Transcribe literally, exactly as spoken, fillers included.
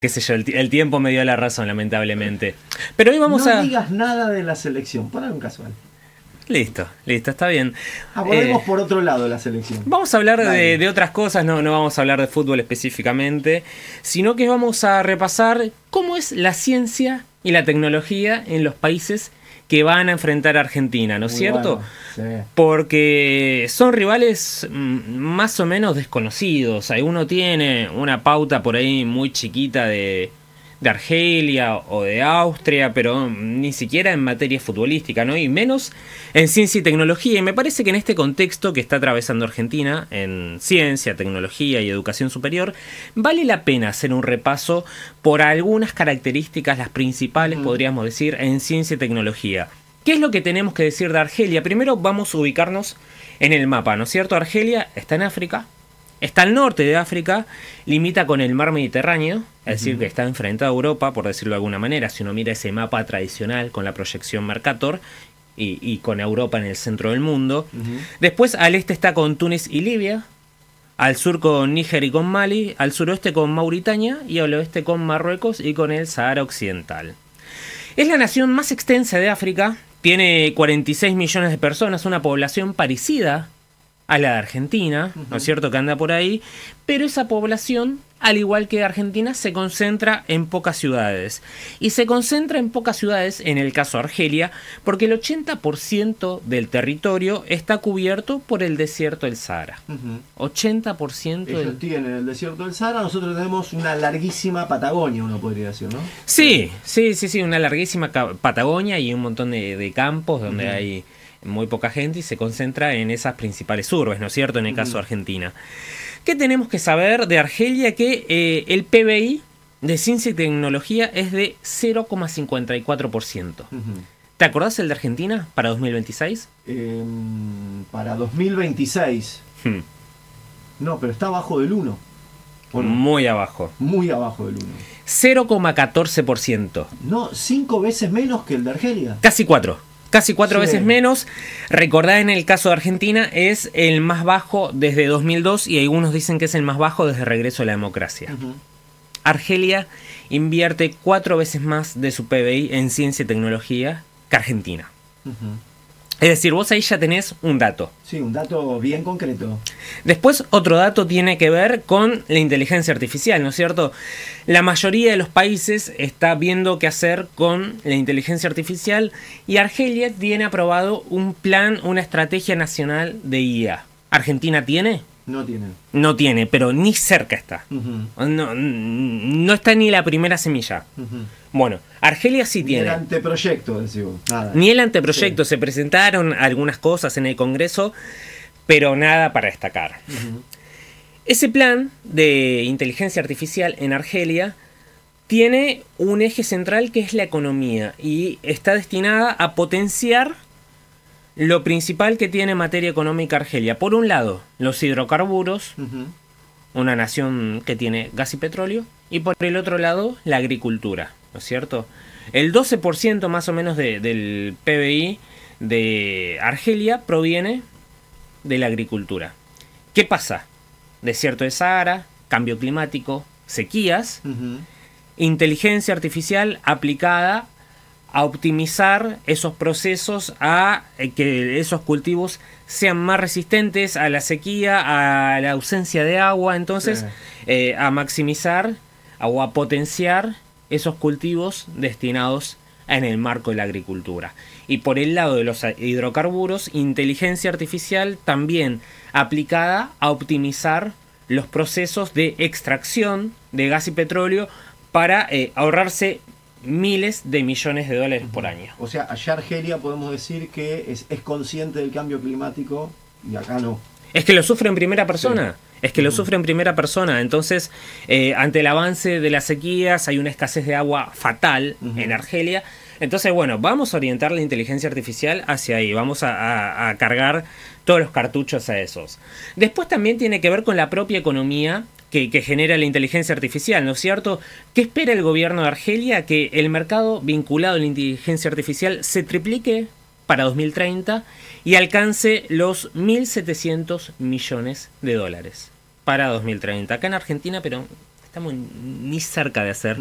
qué sé yo, el, el tiempo me dio la razón, lamentablemente. Pero hoy vamos no a... No digas nada de la selección, para un casual. Listo, listo, está bien. Abordemos eh, por otro lado la selección. Vamos a hablar de, de otras cosas, no, no vamos a hablar de fútbol específicamente, sino que vamos a repasar cómo es la ciencia y la tecnología en los países que van a enfrentar a Argentina, ¿no es cierto? Bueno, sí. Porque son rivales más o menos desconocidos. Alguno tiene una pauta por ahí muy chiquita de, de Argelia o de Austria, pero ni siquiera en materia futbolística, ¿no? Y menos en ciencia y tecnología. Y me parece que en este contexto que está atravesando Argentina, en ciencia, tecnología y educación superior, vale la pena hacer un repaso por algunas características, las principales, mm. podríamos decir, en ciencia y tecnología. ¿Qué es lo que tenemos que decir de Argelia? Primero vamos a ubicarnos en el mapa, ¿no es cierto? Argelia está en África, está al norte de África, limita con el mar Mediterráneo, es decir, uh-huh. que está enfrentado a Europa, por decirlo de alguna manera. Si uno mira ese mapa tradicional con la proyección Mercator y, y con Europa en el centro del mundo. Uh-huh. Después al este está con Túnez y Libia, al sur con Níger y con Mali, al suroeste con Mauritania y al oeste con Marruecos y con el Sahara Occidental. Es la nación más extensa de África. Tiene cuarenta y seis millones de personas, una población parecida a la de Argentina, uh-huh. ¿no es cierto?, que anda por ahí, pero esa población, al igual que Argentina, se concentra en pocas ciudades. Y se concentra en pocas ciudades, en el caso de Argelia, porque el ochenta por ciento del territorio está cubierto por el desierto del Sahara. Uh-huh. ochenta por ciento Ellos del... tienen el desierto del Sahara, nosotros tenemos una larguísima Patagonia, uno podría decir, ¿no? Sí, sí, sí, sí, una larguísima Patagonia y un montón de, de campos donde uh-huh. hay muy poca gente y se concentra en esas principales urbes, ¿no es cierto?, en el uh-huh. caso de Argentina. ¿Qué tenemos que saber de Argelia? Que eh, el P B I de ciencia y tecnología es de cero coma cincuenta y cuatro por ciento. Uh-huh. ¿Te acordás el de Argentina para dos mil veintiséis? Eh, para dos mil veintiséis. Hmm. No, pero está abajo del uno. No? Muy abajo. Muy abajo del uno. cero coma catorce por ciento. No, cinco veces menos que el de Argelia. Casi cuatro. Casi cuatro sí. veces menos. Recordad, en el caso de Argentina es el más bajo desde dos mil dos y algunos dicen que es el más bajo desde el regreso a la democracia. Uh-huh. Argelia invierte cuatro veces más de su P B I en ciencia y tecnología que Argentina. Uh-huh. Es decir, vos ahí ya tenés un dato. Sí, un dato bien concreto. Después, otro dato tiene que ver con la inteligencia artificial, ¿no es cierto? La mayoría de los países está viendo qué hacer con la inteligencia artificial y Argelia tiene aprobado un plan, una estrategia nacional de I A. ¿Argentina tiene? No tiene. No tiene, pero ni cerca está. Uh-huh. No, no está ni la primera semilla. Uh-huh. Bueno, Argelia sí ni tiene. Ni el anteproyecto, decimos. Nada. Ni el anteproyecto. Sí. Se presentaron algunas cosas en el Congreso, pero nada para destacar. Uh-huh. Ese plan de inteligencia artificial en Argelia tiene un eje central que es la economía y está destinada a potenciar lo principal que tiene en materia económica Argelia. Por un lado, los hidrocarburos, uh-huh. una nación que tiene gas y petróleo, y por el otro lado, la agricultura, ¿no es cierto? El doce por ciento más o menos de, del P B I de Argelia proviene de la agricultura. ¿Qué pasa? Desierto de Sahara, cambio climático, sequías, uh-huh. inteligencia artificial aplicada a optimizar esos procesos, a que esos cultivos sean más resistentes a la sequía, a la ausencia de agua, entonces sí. eh, a maximizar o a potenciar esos cultivos destinados en el marco de la agricultura. Y por el lado de los hidrocarburos, inteligencia artificial también aplicada a optimizar los procesos de extracción de gas y petróleo para eh, ahorrarse miles de millones de dólares por año. O sea, allá Argelia podemos decir que es, es consciente del cambio climático y acá no. Es que lo sufre en primera persona. Sí. Es que lo sufre en primera persona. Entonces, eh, ante el avance de las sequías, hay una escasez de agua fatal uh-huh. en Argelia. Entonces, bueno, vamos a orientar la inteligencia artificial hacia ahí. Vamos a, a, a cargar todos los cartuchos a esos. Después también tiene que ver con la propia economía que, que genera la inteligencia artificial, ¿no es cierto? ¿Qué espera el gobierno de Argelia? Que el mercado vinculado a la inteligencia artificial se triplique para dos mil treinta y alcance los mil setecientos millones de dólares para dos mil treinta. Acá en Argentina, pero estamos ni cerca de hacer.